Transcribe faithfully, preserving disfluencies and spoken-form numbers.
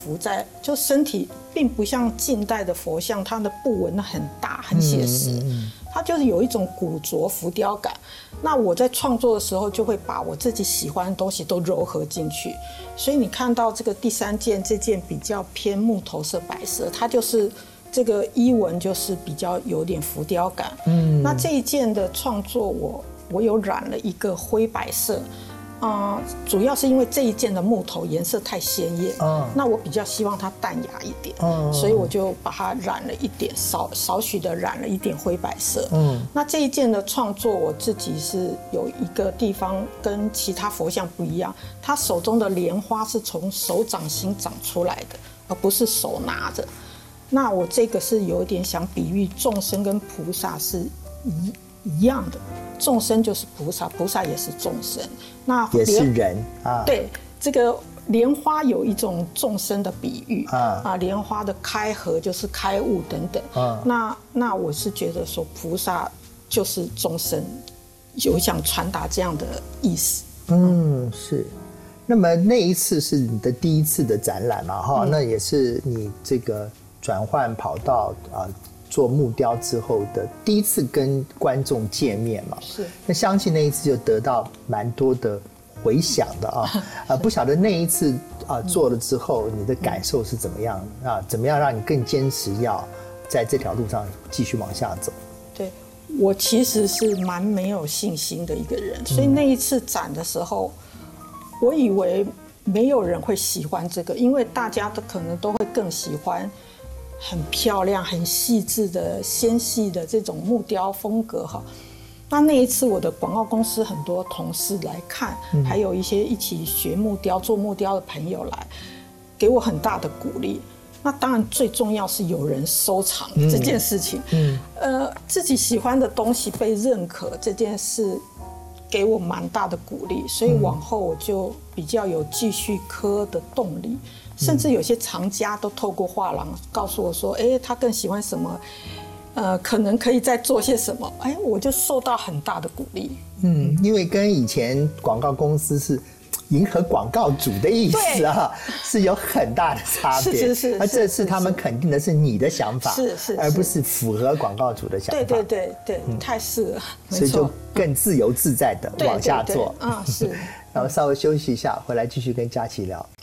浮在，就身体并不像近代的佛像，它的布纹很大很写实，嗯嗯嗯，它就是有一种古拙浮雕感。那我在创作的时候，就会把我自己喜欢的东西都糅合进去。所以你看到这个第三件，这件比较偏木头色白色，它就是这个衣纹就是比较有点浮雕感。嗯，那这一件的创作我，我我有染了一个灰白色。呃，主要是因为这一件的木头颜色太鲜艳，嗯，那我比较希望它淡雅一点，嗯，所以我就把它染了一点，少少许的染了一点灰白色，嗯，那这一件的创作我自己是有一个地方跟其他佛像不一样，他手中的莲花是从手掌心长出来的，而不是手拿着。那我这个是有点想比喻众生跟菩萨是一一样的。众生就是菩萨，菩萨也是众生，那也是人啊。 对，这个莲花有一种众生的比喻啊，啊，莲花的开合就是开悟等等。啊，那那我是觉得说菩萨就是众生，有想传达这样的意思。 嗯，是。那么那一次是你的第一次的展览嘛？哈、嗯，那也是你这个转换跑道啊。做木雕之后的第一次跟观众见面嘛， 是。 那相信那一次就得到蛮多的回响的啊，啊，不晓得那一次啊做了之后，你的感受是怎么样啊？怎么样让你更坚持要在这条路上继续往下走？ 对，我其实是蛮没有信心的一个人，所以那一次展的时候，我以为没有人会喜欢这个，因为大家都可能都会更喜欢。很漂亮、很细致的、纤细的这种木雕风格哈。那那一次，我的广告公司很多同事来看，嗯、还有一些一起学木雕、做木雕的朋友来，给我很大的鼓励。那当然最重要是有人收藏这件事情。嗯，呃，自己喜欢的东西被认可这件事，给我蛮大的鼓励，所以往后我就比较有继续刻的动力。甚至有些藏家都透过画廊告诉我说：“哎，他更喜欢什么？呃，可能可以再做些什么。”哎，我就受到很大的鼓励。 嗯，因为跟以前广告公司是迎合广告主的意思啊，是有很大的差别。 是是是。 而这次他们肯定的是你的想法， 是是， 而不是符合广告主的想法。 对对对对，嗯、太是了， 所以就更自由自在的往下做。 啊、嗯，是。 然后稍微休息一下，回来继续跟佳琪聊。